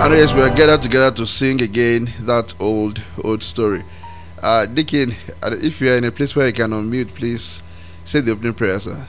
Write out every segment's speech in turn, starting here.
And yes, we are gathered together to sing again that old story. Deacon, if you are in a place where you can unmute, please say the opening prayer, sir.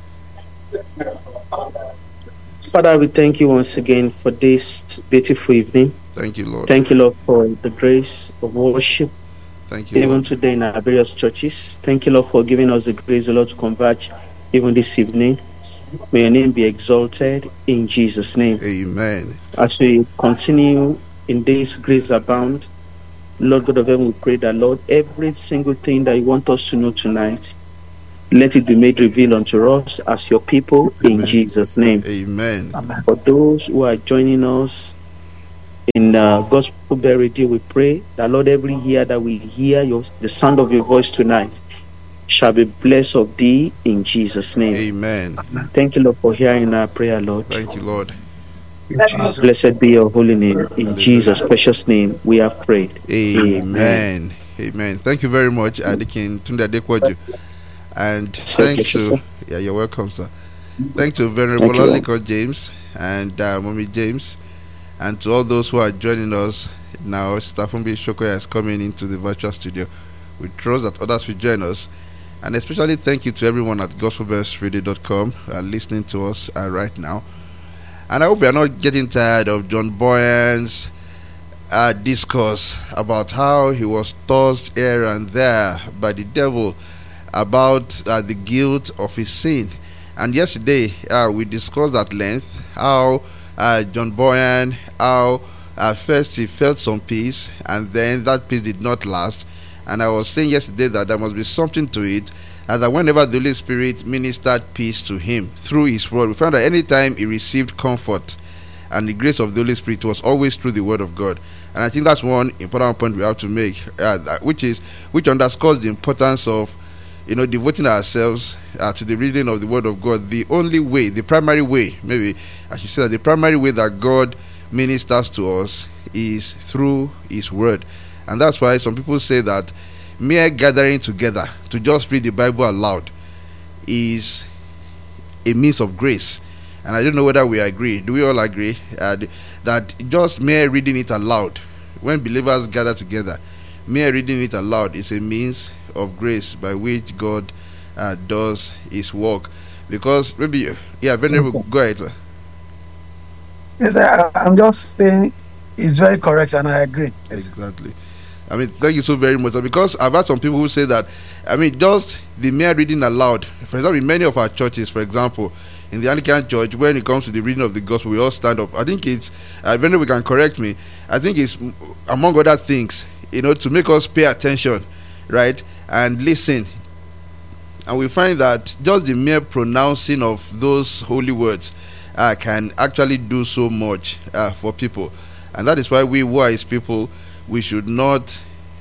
Father, we thank you once again for this beautiful evening. Thank you, Lord. Thank you, Lord, for the grace of worship, Thank you, even Lord. today in our various churches. Thank you, Lord, for giving us the grace, Lord, to converge even this evening. May your name be exalted in Jesus' name. Amen. As we continue in this grace abound, Lord God of heaven, we pray that, Lord, every single thing that you want us to know tonight, let it be made revealed unto us as your people in Jesus' name. Amen. For those who are joining us in Gospel Bell Radio, we pray that, Lord, every ear that we hear the sound of your voice tonight shall be blessed of thee in Jesus' name. Amen. Thank you, Lord, for hearing our prayer, Lord. Thank you, Lord. Blessed be your holy name. In Hallelujah. Jesus' precious name, we have prayed. Amen. Amen. Thank you very much, Deacon Tunde Adekwaju. And thanks to you're welcome, sir. Thanks to Venerable Oliko James and Mommy James, and to all those who are joining us now. Stafumbi Shokoya is coming into the virtual studio. We trust that others will join us, and especially thank you to everyone at gospelbellsradio.com listening to us right now. And I hope you are not getting tired of John Boyan's discourse about how he was tossed here and there by the devil about the guilt of his sin. And yesterday we discussed at length how John Boyan, how first he felt some peace, and then that peace did not last. And I was saying yesterday that there must be something to it, and that whenever the Holy Spirit ministered peace to him through his word, we found that anytime he received comfort and the grace of the Holy Spirit, was always through the word of God. And I think that's one important point we have to make, which underscores the importance of devoting ourselves to the reading of the word of God. The only way, the primary way, maybe I should say that the primary way that God ministers to us is through his word. And that's why some people say that mere gathering together to just read the Bible aloud is a means of grace. And I don't know whether we agree. Do we all agree that just mere reading it aloud, when believers gather together, mere reading it aloud is a means of grace by which God does his work? Because maybe, Venerable, go ahead, sir. Yes, I'm just saying it's very correct, and I agree. Exactly. I mean, thank you so very much. Because I've had some people who say that, just the mere reading aloud. For example, in many of our churches, for example, in the Anglican Church, when it comes to the reading of the gospel, we all stand up. I think it's, Venerable can correct me, I think it's, among other things, to make us pay attention, right, and listen. And we find that just the mere pronouncing of those holy words can actually do so much for people. And that is why we who are his people, we should not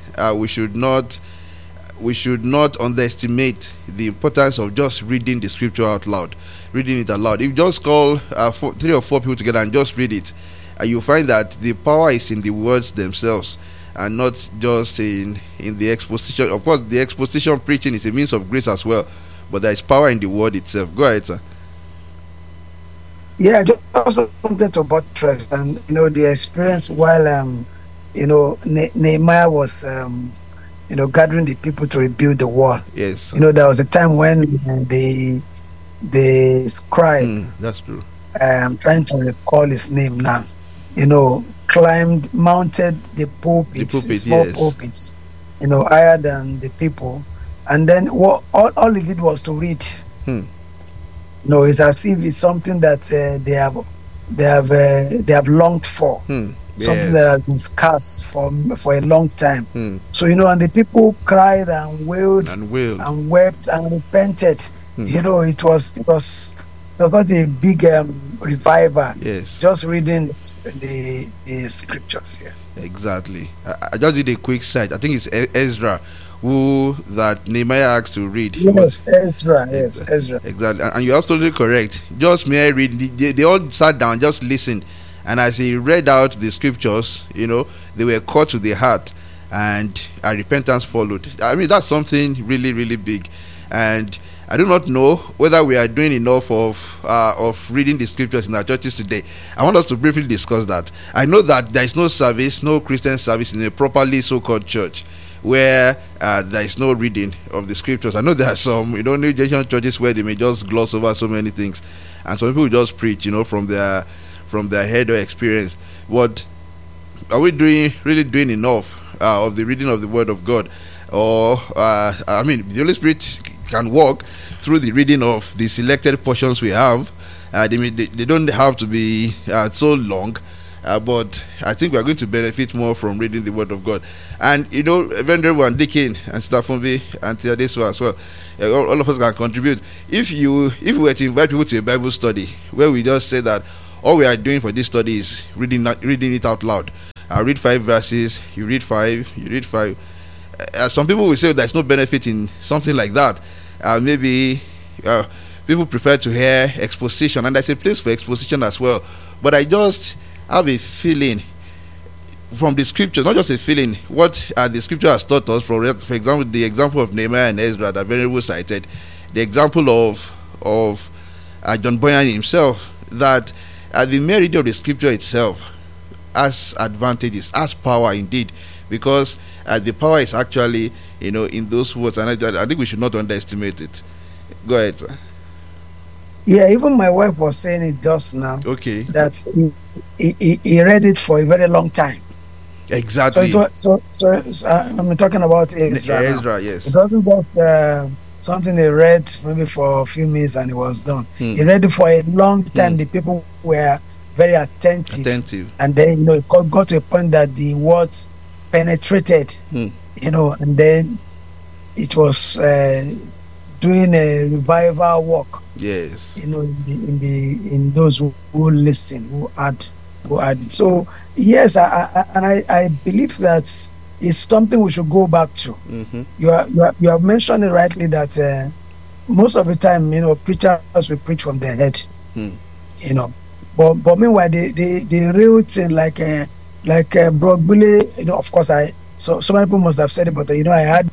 underestimate the importance of just reading the scripture out loud, reading it aloud. If you just call 3 or 4 people together and just read it, you'll find that the power is in the words themselves and not just in the exposition. Of course, the exposition preaching is a means of grace as well, but there is power in the word itself. Go ahead, sir. Yeah, I just wanted to buttress and the experience while Nehemiah was gathering the people to rebuild the wall. Yes. There was a time when the scribe, that's true. Trying to recall his name now, mounted the pulpits, small pulpits, higher than the people, and then all he did was to read. It's as if it's something that they have longed for. Something that has been scarce for a long time. So and the people cried and wailed and wept and repented. It was not a big revival. Yes, just reading the scriptures. Yeah, exactly. I just did a quick search. I think it's Ezra who that Nehemiah asked to read. Yes, Ezra. Exactly, and you're absolutely correct. Just mere read. They all sat down, just listened. And as he read out the scriptures, they were caught to the heart, and a repentance followed. I mean, that's something really, really big. And I do not know whether we are doing enough of reading the scriptures in our churches today. I want us to briefly discuss that. I know that there is no service, no Christian service in a properly so-called church where there is no reading of the scriptures. I know there are some, new generation churches where they may just gloss over so many things, and some people just preach, from their head or experience. But are we really doing enough of the reading of the Word of God? Or the Holy Spirit can work through the reading of the selected portions we have. They don't have to be so long, but I think we are going to benefit more from reading the Word of God. And Vendor and Dickin and Staffonby and Tiadeso as well, all of us can contribute. If we were to invite people to a Bible study where we just say that all we are doing for this study is reading it out loud. I read 5 verses, you read 5, you read 5. Some people will say there's no benefit in something like that. Maybe people prefer to hear exposition, and there's a place for exposition as well. But I just have a feeling from the scriptures, not just a feeling, what the scripture has taught us. For example, the example of Nehemiah and Ezra that Venerable cited, the example of John Bunyan himself, that the mere reading of the scripture itself has advantages, has power indeed, because the power is actually in those words, and I think we should not underestimate it. Go ahead, sir. Yeah, even my wife was saying it just now. Okay. That he read it for a very long time. Exactly. So I'm talking about Ezra. Ezra, yes. It wasn't just something he read maybe for a few minutes and it was done. He read it for a long time. The people were very attentive. And then it got to a point that the words penetrated. And then it was doing a revival work. Yes. In those who listen, who had. So yes, I believe that it's something we should go back to. You have mentioned it rightly that most of the time, preachers will preach from their head. But meanwhile, the real thing, like Brock Billy, of course, so many people must have said it, but I had.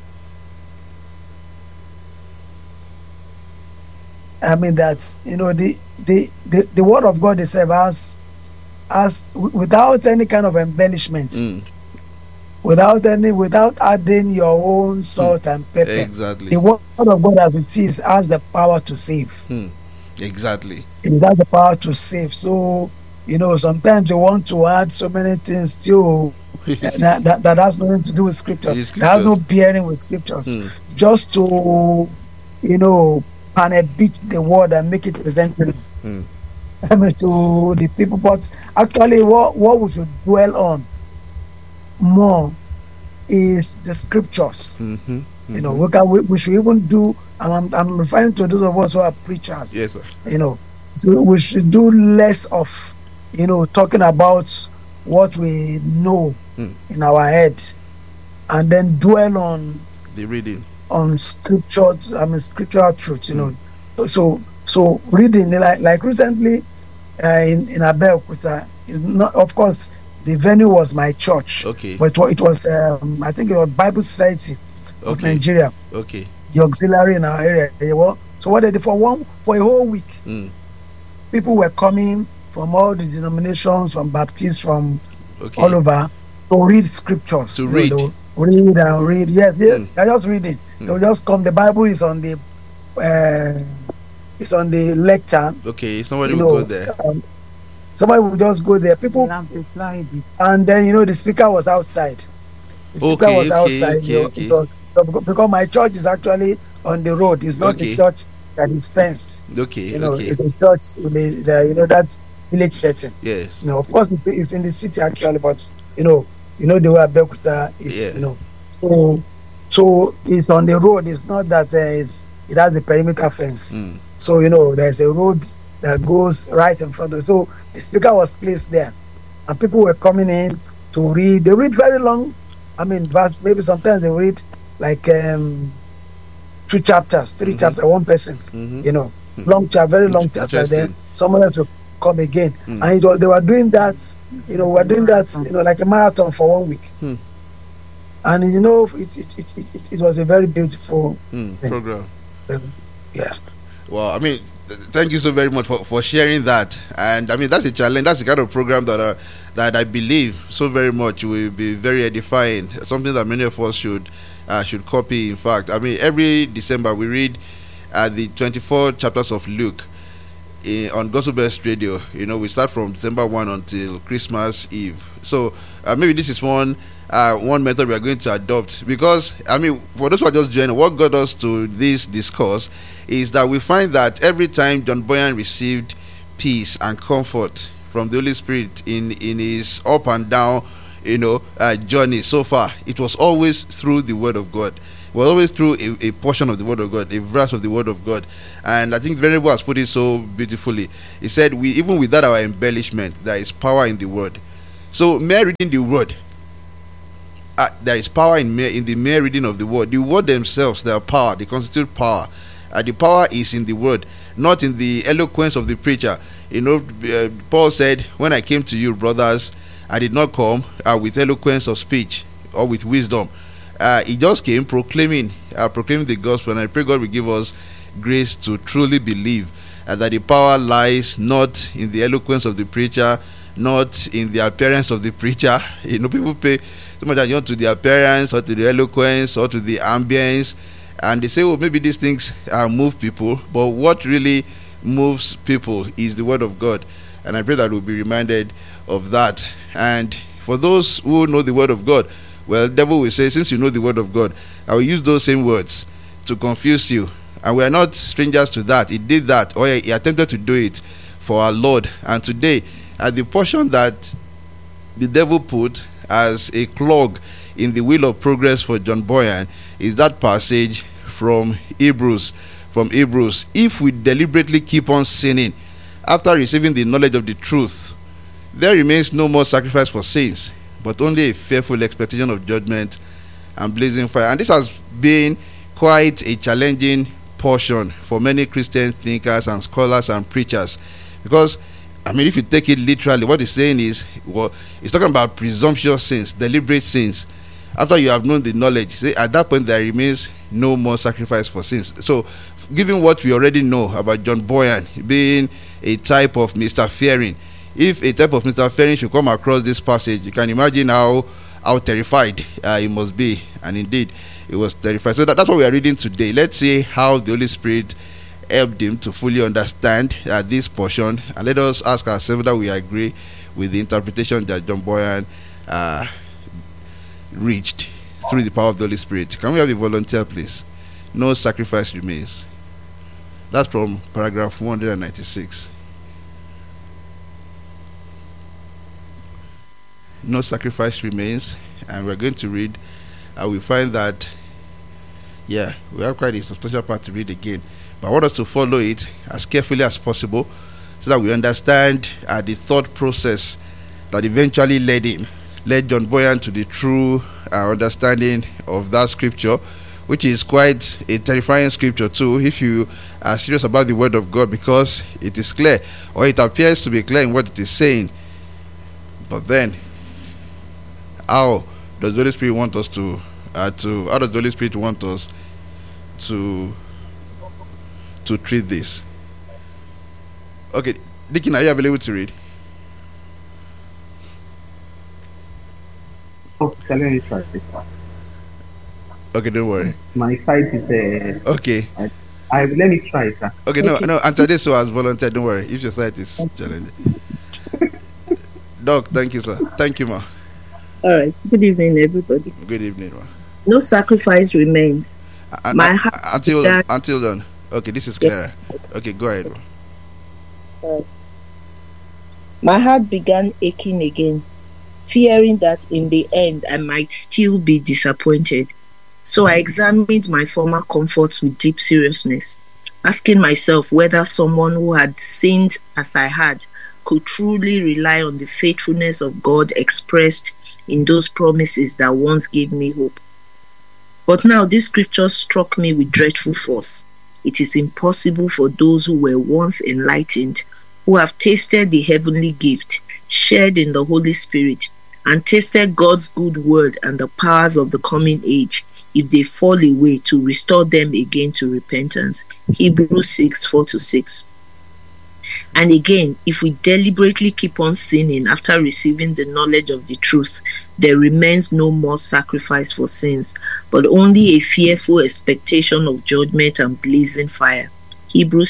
That the word of God itself as without any kind of embellishment, without adding your own salt and pepper. Exactly. The word of God as it is has the power to save. Exactly. It has the power to save. So sometimes you want to add so many things too that has nothing to do with scripture. That has no bearing with scriptures. Just to and a beat the word and make it presentable to the people. But actually, what we should dwell on more is the scriptures. We should even do. I'm referring to those of us who are preachers. Yes, sir. So we should do less of talking about what we know in our head, and then dwell on the reading. On scriptural truth, So reading, like recently in Abeokuta, is not, of course, the venue was my church. Okay. But it was I think it was Bible Society of Nigeria. Okay. The auxiliary in our area. So what they did for a whole week, people were coming from all the denominations, from Baptists, from all over, to read scriptures. Read and read. Yes, they're just reading. They'll just come. The Bible is on the lectern. Okay, somebody will go there. Somebody will just go there. People, and then the speaker was outside. Because my church is actually on the road. It's not the church that is fenced. It's a church that village setting. Yes. Of course it's in the city actually, but the way Abeokuta is. So it's on the road. It's not that it has a perimeter fence. So there's a road that goes right in front of it. So the speaker was placed there, and people were coming in to read. They read very long. Verse. Maybe sometimes they read like 2 chapters, 3 chapters, one person. Long chapter, very long chapter. Then someone else will come again, and they were doing that. Like a marathon for 1 week. And it was a very beautiful program. Yeah. Well, I mean, thank you so very much for sharing that. And I mean, that's a challenge. That's the kind of program that I believe so very much will be very edifying. Something that many of us should copy. In fact, I mean, every December we read the 24 chapters of Luke on Gospel Best Radio. We start from December 1 until Christmas Eve. So maybe this is one method we are going to adopt, because I mean, for those who are just joining, what got us to this discourse is that we find that every time John Boyan received peace and comfort from the Holy Spirit in his up and down journey so far, it was always through the Word of God. It was always through a portion of the Word of God, a verse of the Word of God. And I think Venerable has put it so beautifully. He said, even without our embellishment, there is power in the Word. So mere reading the Word, there is power in the mere reading of the Word. The Word themselves, their power, they constitute power. The power is in the Word, not in the eloquence of the preacher. Paul said, when I came to you, brothers, I did not come with eloquence of speech or with wisdom. He just came proclaiming the gospel. And I pray God will give us grace to truly believe that the power lies not in the eloquence of the preacher, not in the appearance of the preacher. People pay so much attention to the appearance or to the eloquence or to the ambience, and they say, well, maybe these things move people, but what really moves people is the Word of God. And I pray that we'll be reminded of that. And for those who know the Word of God, well, the devil will say, since you know the Word of God, I will use those same words to confuse you. And we are not strangers to that. He did that, or he attempted to do it for our Lord. And today, the portion that the devil put as a clog in the wheel of progress for John Boyan is that passage from Hebrews. If we deliberately keep on sinning after receiving the knowledge of the truth, there remains no more sacrifice for sins, but only a fearful expectation of judgment and blazing fire. And this has been quite a challenging portion for many Christian thinkers and scholars and preachers, because I mean, if you take it literally, what he's saying is, well, he's talking about presumptuous sins, deliberate sins. After you have known the knowledge, say, at that point there remains no more sacrifice for sins. So, given what we already know about John Boyan being a type of Mr. Fearing, if a type of Mr. Fearing should come across this passage, you can imagine how terrified he must be. And indeed, he was terrified. So that's what we are reading today. Let's see how the Holy Spirit helped him to fully understand this portion, and let us ask ourselves whether we agree with the interpretation that John Boyan reached through the power of the Holy Spirit. Can we have a volunteer, please? No sacrifice remains. That's from paragraph 196. No sacrifice remains, and we're going to read. We find that, we have quite a substantial part to read again. But I want us to follow it as carefully as possible so that we understand the thought process that eventually led John Boyan to the true understanding of that scripture, which is quite a terrifying scripture too, if you are serious about the Word of God, because it is clear, or it appears to be clear in what it is saying. But then, how does the Holy Spirit want us how does the Holy Spirit want us to treat this? Okay, Deacon, are you available to read? Let me try this. Okay, don't worry. My site is okay. Let me try, sir. Okay, no, Antadeso has volunteered. Don't worry. If your site is challenging. Doc, thank you, sir. Thank you, ma. All right. Good evening, everybody. Good evening, ma. No sacrifice remains. Until then. Okay, this is clearer. Okay, go ahead. My heart began aching again, fearing that in the end I might still be disappointed. So I examined my former comforts with deep seriousness, asking myself whether someone who had sinned as I had could truly rely on the faithfulness of God expressed in those promises that once gave me hope. But now this scripture struck me with dreadful force. It is impossible for those who were once enlightened, who have tasted the heavenly gift, shared in the Holy Spirit, and tasted God's good word and the powers of the coming age. if they fall away, to restore them again to repentance. Hebrews 6:4-6. And again, if we deliberately keep on sinning after receiving the knowledge of the truth, there remains no more sacrifice for sins, but only a fearful expectation of judgment and blazing fire. Hebrews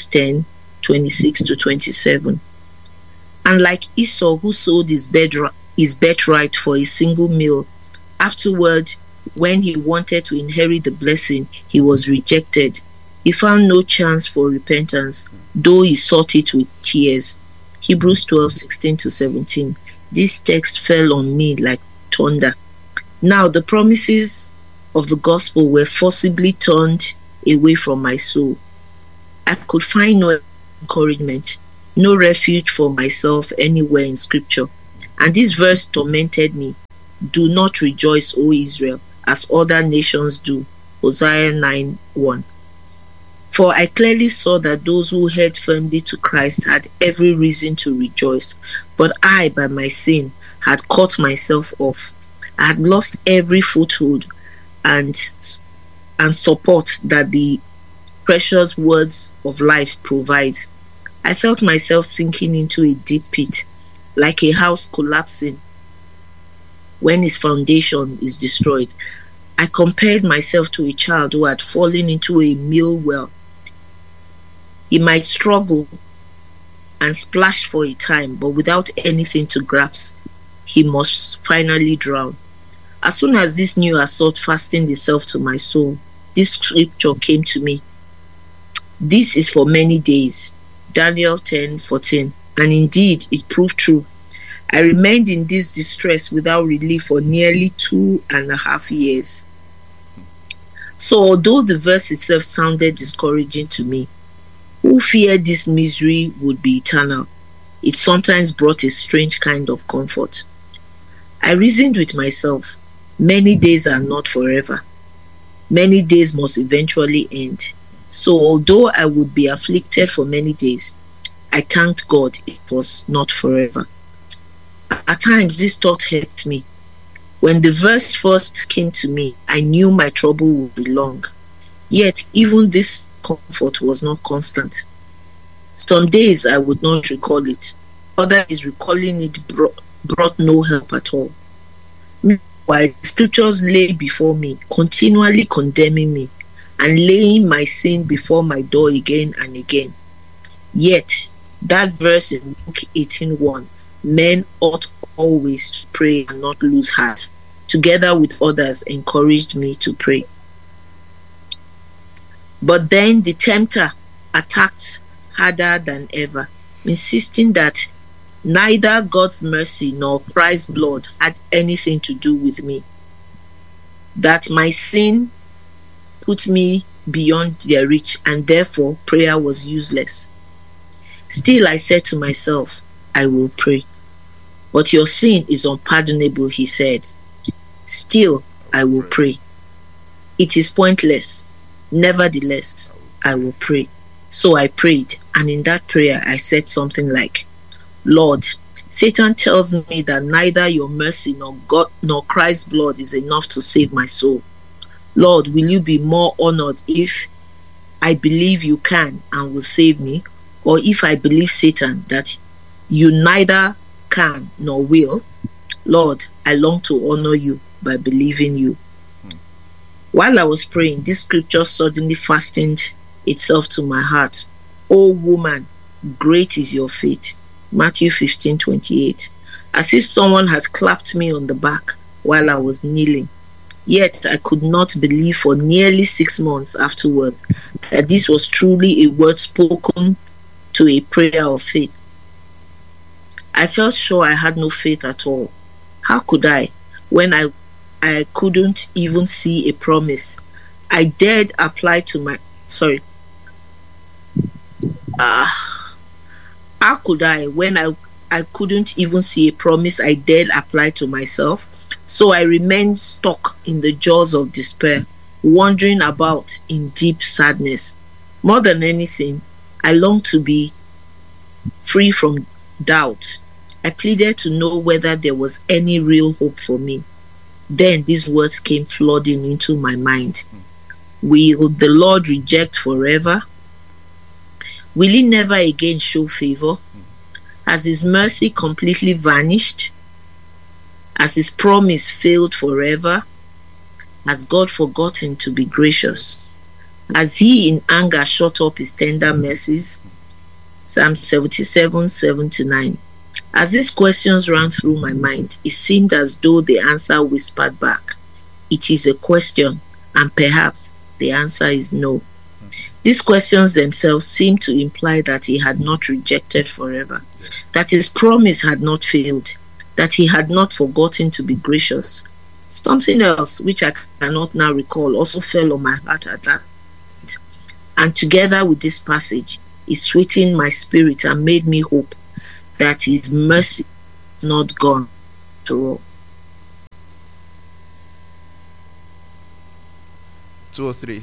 10:26-27. And like Esau, who sold his birthright for a single meal, afterward, when he wanted to inherit the blessing, he was rejected. He found no chance for repentance, though he sought it with tears. Hebrews 12:16-17. This text fell on me like thunder. Now the promises of the gospel were forcibly turned away from my soul. I could find no encouragement, no refuge for myself anywhere in scripture. And this verse tormented me. Do not rejoice, O Israel, as other nations do. Hosea 9:1. For I clearly saw that those who held firmly to Christ had every reason to rejoice, but I, by my sin, had cut myself off. I had lost every foothold and support that the precious words of life provides. I felt myself sinking into a deep pit, like a house collapsing when its foundation is destroyed. I compared myself to a child who had fallen into a mill well. He might struggle and splash for a time, but without anything to grasp, he must finally drown. As soon as this new assault fastened itself to my soul, this scripture came to me. This is for many days. Daniel 10:14. And indeed, it proved true. I remained in this distress without relief for nearly 2.5 years. So although the verse itself sounded discouraging to me, who feared this misery would be eternal, it sometimes brought a strange kind of comfort. I reasoned with myself, many days are not forever. Many days must eventually end. So although I would be afflicted for many days, I thanked God it was not forever. At times this thought hurt me. When the verse first came to me, I knew my trouble would be long. Yet even this comfort was not constant. Some days I would not recall it. Other days recalling it brought no help at all. Meanwhile, the scriptures lay before me, continually condemning me and laying my sin before my door again and again. Yet, that verse in Luke 18:1, men ought always to pray and not lose heart, together with others, encouraged me to pray. But then the tempter attacked harder than ever, insisting that neither God's mercy nor Christ's blood had anything to do with me, that my sin put me beyond their reach and therefore prayer was useless. Still I said to myself, I will pray. But your sin is unpardonable, he said. Still I will pray. It is pointless. Nevertheless, I will pray. So I prayed, and in that prayer I said something like, Lord, Satan tells me that neither your mercy nor God nor Christ's blood is enough to save my soul. Lord, will you be more honored if I believe you can and will save me, or if I believe Satan that you neither can nor will? Lord, I long to honor you by believing you. While I was praying, this scripture suddenly fastened itself to my heart. O woman, great is your faith. Matthew 15:28. As if someone had clapped me on the back while I was kneeling. Yet I could not believe for nearly 6 months afterwards that this was truly a word spoken to a prayer of faith. I felt sure I had no faith at all. How could I, when I couldn't even see a promise? I dared apply to my how could I, when I couldn't even see a promise I dared apply to myself? So I remained stuck in the jaws of despair, wandering about in deep sadness. More than anything, I longed to be free from doubt. I pleaded to know whether there was any real hope for me. Then these words came flooding into my mind. Will the Lord reject forever? Will he never again show favor? Has his mercy completely vanished? Has his promise failed forever? Has God forgotten to be gracious? Has he in anger shut up his tender mercies? Psalm 77, 7-9. As these questions ran through my mind, it seemed as though the answer whispered back. It is a question, and perhaps the answer is no. These questions themselves seemed to imply that he had not rejected forever, that his promise had not failed, that he had not forgotten to be gracious. Something else, which I cannot now recall, also fell on my heart at that. And together with this passage, it sweetened my spirit and made me hope that his mercy is not gone to all. 203.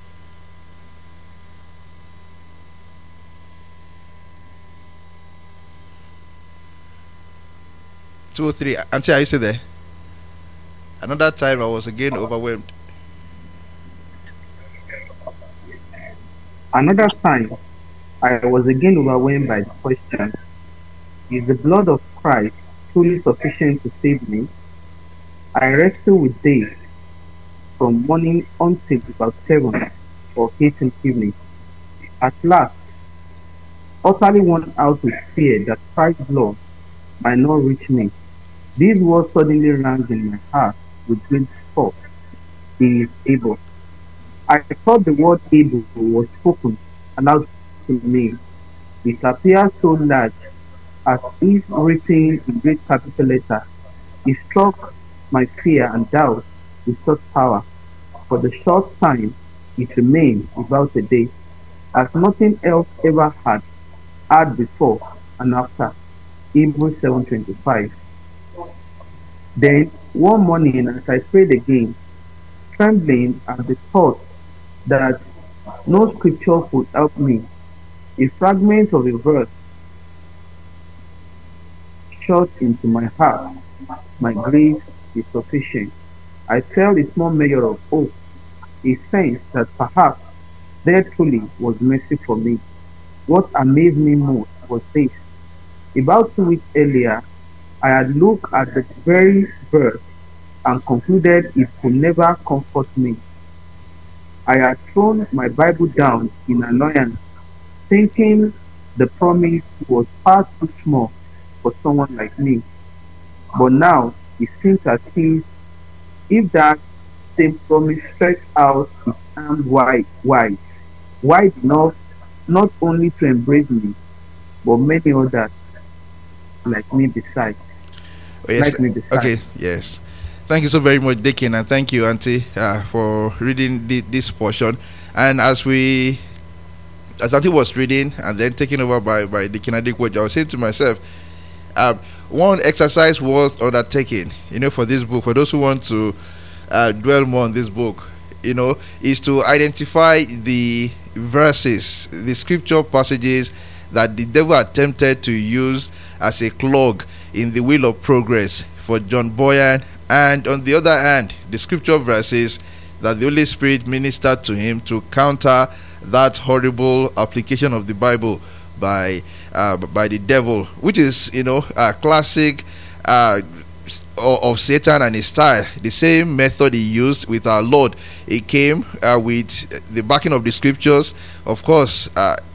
Auntie, are you still there? Another time I was again overwhelmed. Another time I was again overwhelmed by the question, is the blood of Christ truly sufficient to save me? I wrestle with days from morning until about 7 or 8 in the evening. At last, utterly worn out with fear that Christ's blood might not reach me, these words suddenly rang in my heart with great force. He is able. I thought the word able was spoken aloud to me. It appeared so large, as if written in great capital letter. It struck my fear and doubt with such power. For the short time it remained, about a day, as nothing else ever had before and after. Hebrews 7:25. Then one morning, as I prayed again, trembling at the thought that no scripture could help me, a fragment of a verse shot into my heart. My grace is sufficient. I felt a small measure of hope, a sense that perhaps there truly was mercy for me. What amazed me most was this. About 2 weeks earlier, I had looked at the very verse and concluded it could never comfort me. I had thrown my Bible down in annoyance, thinking the promise was far too small for someone like me. But now it seems as if that same promise stretched out its arms wide enough not only to embrace me, but many others like me besides. Oh, yes. Okay, yes. Thank you so very much, Deacon, and thank you, Auntie, for reading this portion. And as Auntie was reading and then taken over by Deacon Adekwoju, I was saying to myself, one exercise worth undertaking, for this book, for those who want to dwell more on this book, is to identify the verses, the scripture passages that the devil attempted to use as a clog in the wheel of progress for John Boyan, and on the other hand, the scripture verses that the Holy Spirit ministered to him to counter that horrible application of the Bible by the devil, which is a classic of Satan and his style. The same method he used with our Lord. He came with the backing of the scriptures, of course,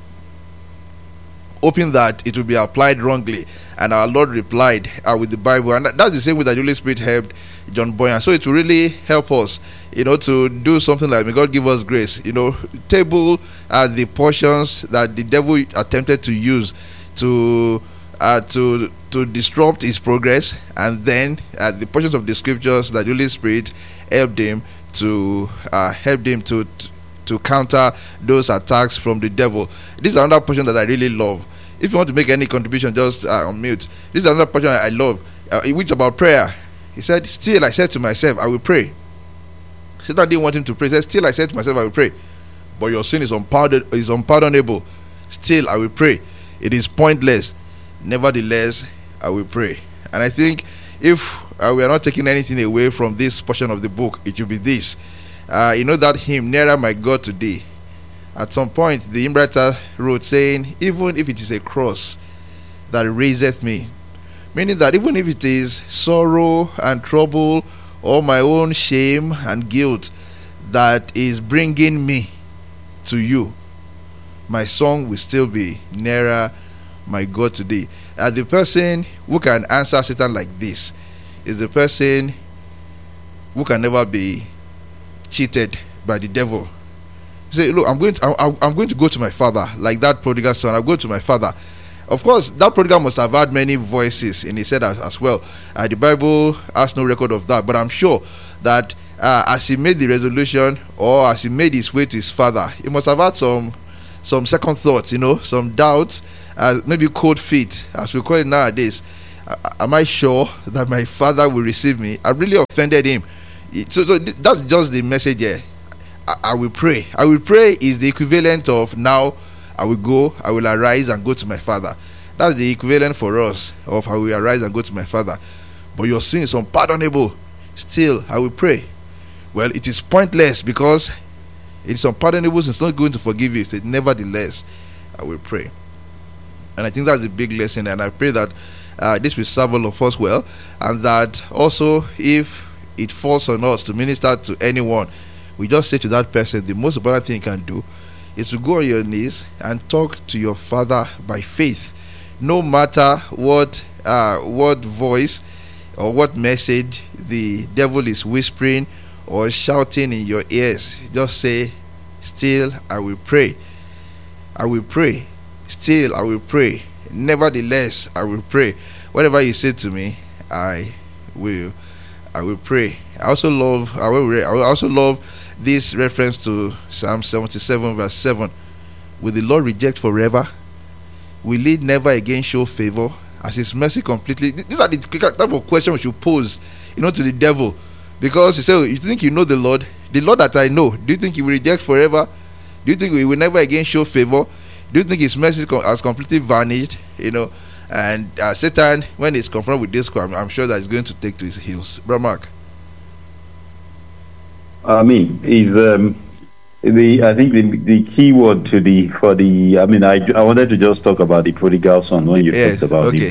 hoping that it will be applied wrongly, and our Lord replied with the Bible. And that's the same way that the Holy Spirit helped John Boyan. So it will really help us to do something like, may God give us grace, table the portions that the devil attempted to use to disrupt his progress, and then the portions of the scriptures that the Holy Spirit helped him to counter those attacks from the devil. This is another portion that I really love. If you want to make any contribution, just unmute. This is another portion I love, which about prayer. He said, still I said to myself, I will pray. Satan didn't want him to pray. He said, still I said to myself, I will pray. But your sin is unpardonable. Still I will pray. It is pointless. Nevertheless, I will pray. And I think if we are not taking anything away from this portion of the book, it will be this. That hymn, Nearer My God Today. At some point, the hymn writer wrote saying, even if it is a cross that raiseth me, meaning that even if it is sorrow and trouble or my own shame and guilt that is bringing me to you, my song will still be Nearer My God Today. The person who can answer Satan like this is the person who can never be cheated by the devil. Say, look, I'm going to go to my father, like that prodigal son. I'll go to my father. Of course, that prodigal must have had many voices in his head as well. The Bible has no record of that, but I'm sure that as he made the resolution, or as he made his way to his father, he must have had some second thoughts, some doubts, maybe cold feet, as we call it nowadays. Am I sure that my father will receive me? I really offended him. So that's just the message here. I will pray. I will pray is the equivalent of now I will arise and go to my father. That's the equivalent for us of I will arise and go to my father. But your sin is unpardonable. Still, I will pray. Well, it is pointless because it is unpardonable, so it's not going to forgive you. So nevertheless, I will pray. And I think that's a big lesson, and I pray that this will serve all of us well, and that also if it falls on us to minister to anyone, we just say to that person, the most important thing you can do is to go on your knees and talk to your father by faith. No matter what voice or what message the devil is whispering or shouting in your ears, just say, still I will pray. I will pray. Still I will pray. Nevertheless I will pray. Whatever you say to me, I will pray. I also love this reference to Psalm 77 verse 7. Will the Lord reject forever? Will he never again show favor? As his mercy completely. These are the type of questions we should pose, to the devil. Because you say, you think you know the Lord that I know, do you think he will reject forever? Do you think he will never again show favor? Do you think his mercy has completely vanished? And Satan, when he's confronted with this crime, I'm sure that he's going to take to his heels. Brother Mark. I mean, I think the key word I wanted to just talk about the prodigal son when you talked about it.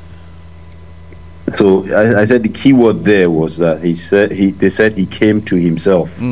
So I said the key word there was that they said he came to himself.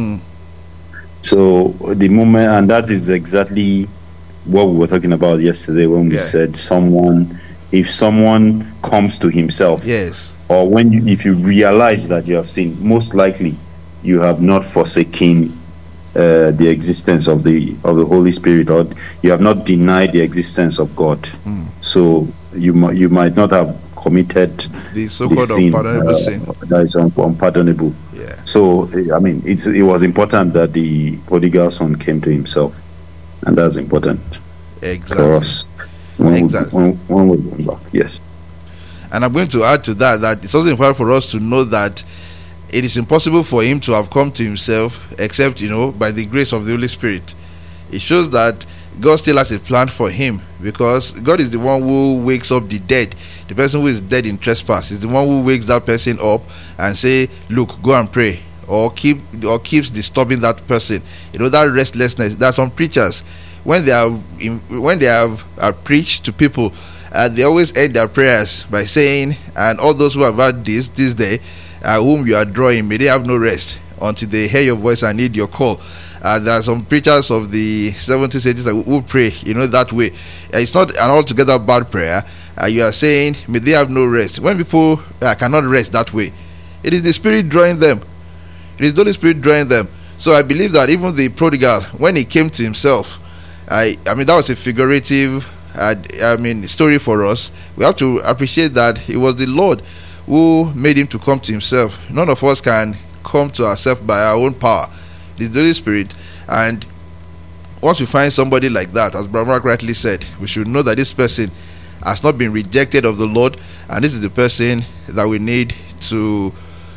So the moment, and that is exactly what we were talking about yesterday when we said if someone comes to himself, yes, or if you realize that you have sinned, most likely you have not forsaken the existence of the Holy Spirit, or you have not denied the existence of God. So you might not have committed the so-called sin, unpardonable sin that is unpardonable. Yeah. So it was important that the prodigal son came to himself, and that's important for us when we go back. Yes. And I'm going to add to that it's also important for us to know that it is impossible for him to have come to himself except by the grace of the Holy Spirit. It shows that God still has a plan for him, because God is the one who wakes up the dead. The person who is dead in trespass is the one who wakes that person up and say, look, go and pray, or keeps disturbing that person. That restlessness. There are some preachers, when they have preached to people, they always end their prayers by saying, and all those who have had this day, whom you are drawing, may they have no rest until they hear your voice and need your call. There are some preachers of the 70s, 80s who pray, that way. It's not an altogether bad prayer. You are saying, may they have no rest. When people cannot rest that way, it is the Spirit drawing them. It is the Holy Spirit drawing them. So I believe that even the prodigal, when he came to himself, that was a figurative story for us. We have to appreciate that it was the Lord who made him to come to himself. None of us can come to ourselves by our own power. It is the Holy Spirit. And once we find somebody like that, as Brother Mark rightly said, we should know that this person has not been rejected of the Lord, and this is the person that we need to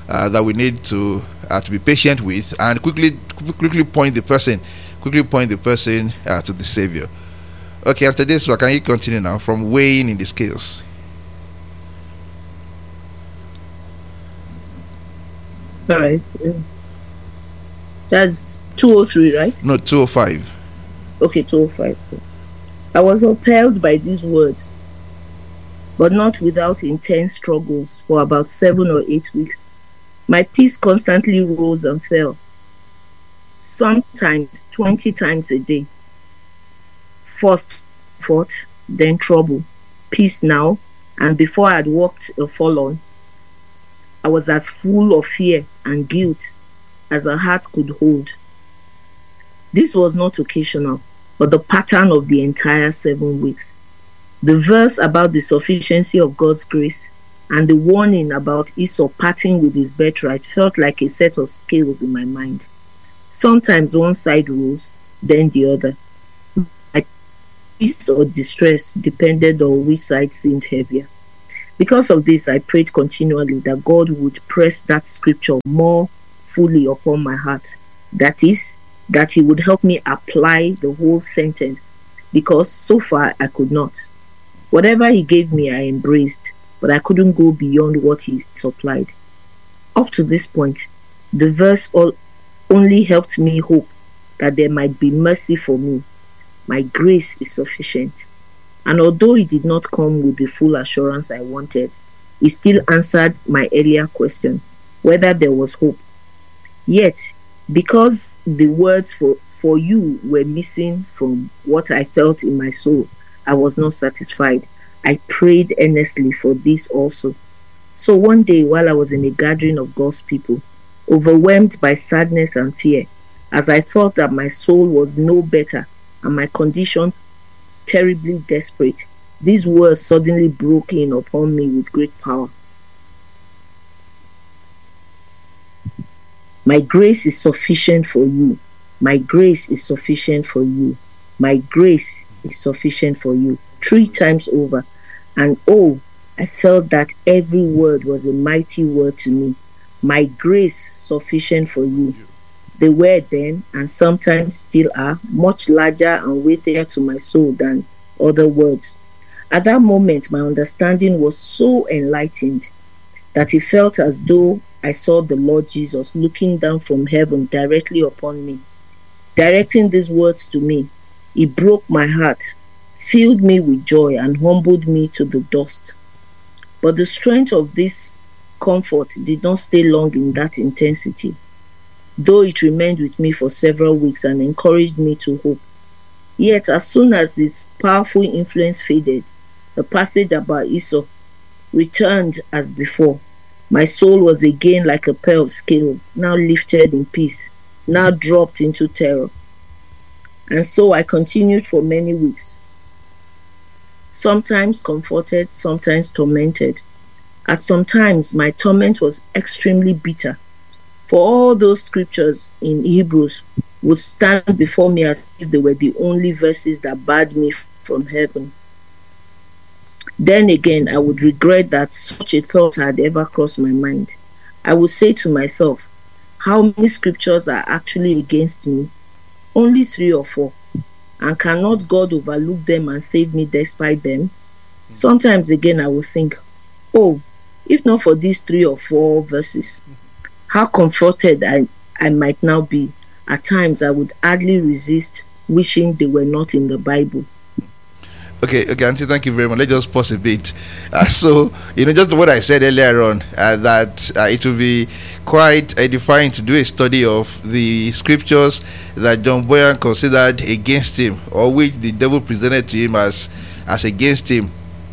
be patient with, and quickly point the person to the Savior. Okay, after this, can you continue now from weighing in the scales? All right. That's 203, right? No, 205. Okay, 205. I was upheld by these words, but not without intense struggles for about 7 or 8 weeks. My peace constantly rose and fell, sometimes 20 times a day. First fought, then trouble, peace now, and before I had walked a furlong, I was as full of fear and guilt as a heart could hold. This was not occasional, but the pattern of the entire 7 weeks. The verse about the sufficiency of God's grace and the warning about Esau parting with his birthright felt like a set of scales in my mind. Sometimes one side rose, then the other. My peace or distress depended on which side seemed heavier. Because of this, I prayed continually that God would press that scripture more fully upon my heart. That is, that he would help me apply the whole sentence, because so far I could not. Whatever he gave me, I embraced, but I couldn't go beyond what he supplied. Up to this point, the verse only helped me hope that there might be mercy for me. My grace is sufficient. And although it did not come with the full assurance I wanted, it still answered my earlier question, whether there was hope. Yet, because the words for you were missing from what I felt in my soul, I was not satisfied. I prayed earnestly for this also. So one day, while I was in a gathering of God's people, overwhelmed by sadness and fear, as I thought that my soul was no better and my condition terribly desperate, these words suddenly broke in upon me with great power. My grace is sufficient for you. My grace is sufficient for you. My grace is sufficient for you. 3 times over. And oh, I felt that every word was a mighty word to me. My grace sufficient for you. They were then, and sometimes still are, much larger and weightier to my soul than other words. At that moment, my understanding was so enlightened that it felt as though I saw the Lord Jesus looking down from heaven directly upon me, directing these words to me. It broke my heart, filled me with joy, and humbled me to the dust. But the strength of this comfort did not stay long in that intensity, though it remained with me for several weeks and encouraged me to hope. Yet, as soon as this powerful influence faded, the passage about Esau returned as before. My soul was again like a pair of scales, now lifted in peace, now dropped into terror. And so I continued for many weeks, sometimes comforted, sometimes tormented. At some times, my torment was extremely bitter, for all those scriptures in Hebrews would stand before me as if they were the only verses that barred me from heaven. Then again, I would regret that such a thought had ever crossed my mind. I would say to myself, how many scriptures are actually against me? Only 3 or 4. And cannot God overlook them and save me despite them? Sometimes again, I would think, oh, if not for these 3 or 4 verses, how comforted I might now be. At times, I would hardly resist wishing they were not in the Bible. Okay, Auntie, thank you very much. Let's just pause a bit. So, just what I said earlier on, that it will be quite edifying to do a study of the scriptures that John Boyan considered against him, or which the devil presented to him as against him.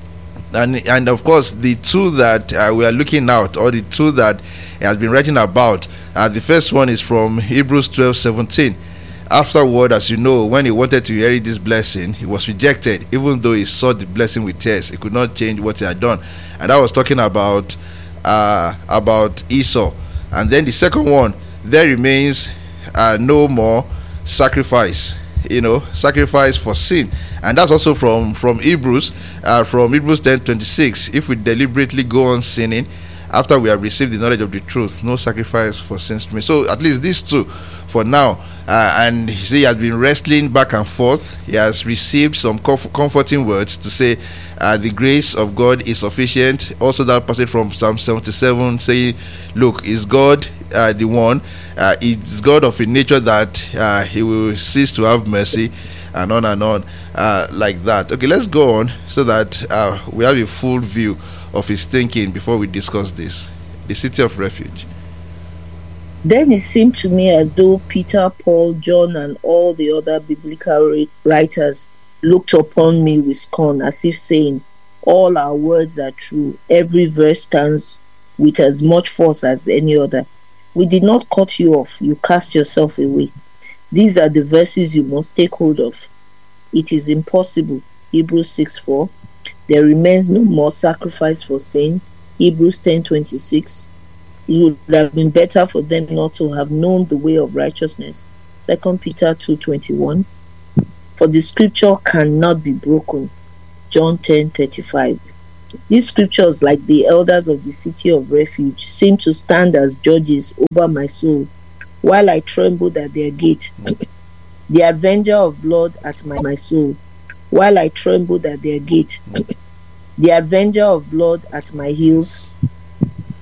And of course, the 2 that we are looking at, or the 2 that he has been writing about, the first one is from Hebrews 12:17. Afterward, as you know, when he wanted to inherit this blessing, he was rejected, even though he sought the blessing with tears. He could not change what he had done. And I was talking about Esau. And then the second one, there remains no more sacrifice, sacrifice for sin. And that's also from Hebrews 10:26. If we deliberately go on sinning after we have received the knowledge of the truth, no sacrifice for sins to me. So at least these 2 for now. And he has been wrestling back and forth. He has received some comforting words to say the grace of God is sufficient. Also that passage from Psalm 77 saying, look, is God the one. It's God of a nature that he will cease to have mercy, and on like that. Okay, let's go on so that we have a full view of his thinking before we discuss this. The city of refuge. Then it seemed to me as though Peter, Paul, John, and all the other biblical writers looked upon me with scorn, as if saying, all our words are true. Every verse stands with as much force as any other. We did not cut you off. You cast yourself away. These are the verses you must take hold of. It is impossible. Hebrews 6:4. There remains no more sacrifice for sin. Hebrews 10:26. It would have been better for them not to have known the way of righteousness. 2 Peter 2:21. For the scripture cannot be broken. John 10:35. These scriptures, like the elders of the city of refuge, seem to stand as judges over my soul, while I trembled at their gate. The avenger of blood at my soul, while I trembled at their gate. The avenger of blood at my heels,